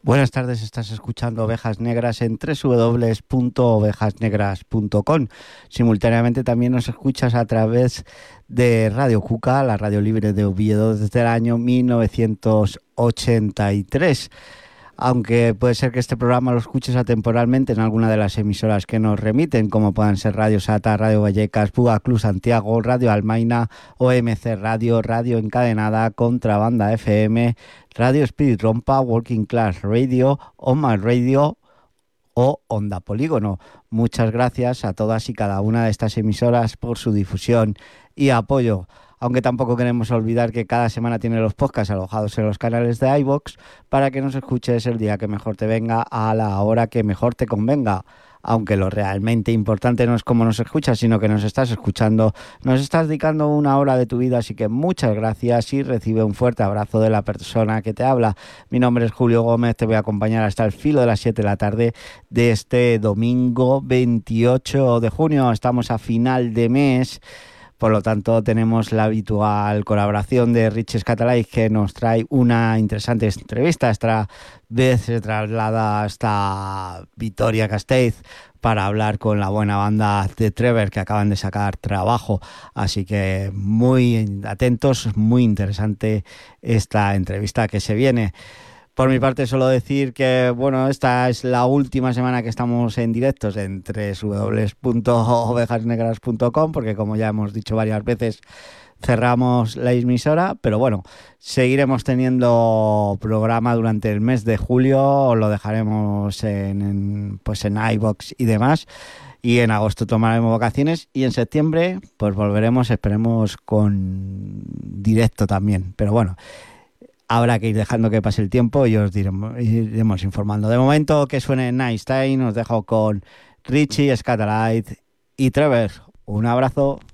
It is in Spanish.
Buenas tardes, estás escuchando Ovejas Negras en www.ovejasnegras.com. Simultáneamente también nos escuchas a través de Radio Cuca, la radio libre de Oviedo, desde el año 1983. Aunque puede ser que este programa lo escuches atemporalmente en alguna de las emisoras que nos remiten, como puedan ser Radio Sata, Radio Vallecas, Puga Club Santiago, Radio Almaina, OMC Radio, Radio Encadenada, Contrabanda FM, Radio Spirit Rompa, Working Class Radio, Oma Radio o Onda Polígono. Muchas gracias a todas y cada una de estas emisoras por su difusión y apoyo. Aunque tampoco queremos olvidar que cada semana tiene los podcasts alojados en los canales de iVoox para que nos escuches el día que mejor te venga, a la hora que mejor te convenga. Aunque lo realmente importante no es cómo nos escuchas, sino que nos estás escuchando. Nos estás dedicando una hora de tu vida, así que muchas gracias y recibe un fuerte abrazo de la persona que te habla. Mi nombre es Julio Gómez, te voy a acompañar hasta el filo de las 7 de la tarde de este domingo 28 de junio. Estamos a final de mes. Por lo tanto, tenemos la habitual colaboración de Richie Scatalight, que nos trae una interesante entrevista. Esta vez se traslada hasta Vitoria-Gasteiz para hablar con la buena banda de Trevor, que acaban de sacar trabajo. Así que muy atentos, muy interesante esta entrevista que se viene. Por mi parte, solo decir que, bueno, esta es la última semana que estamos en directos en www.ovejasnegras.com, porque como ya hemos dicho varias veces, cerramos la emisora, pero bueno, seguiremos teniendo programa durante el mes de julio, lo dejaremos en iVoox y demás, y en agosto tomaremos vacaciones, y en septiembre pues volveremos, esperemos, con directo también, pero bueno, habrá que ir dejando que pase el tiempo y os iremos informando. De momento, que suene Nice Time. Os dejo con Richie, Scatalight y Trevor. Un abrazo.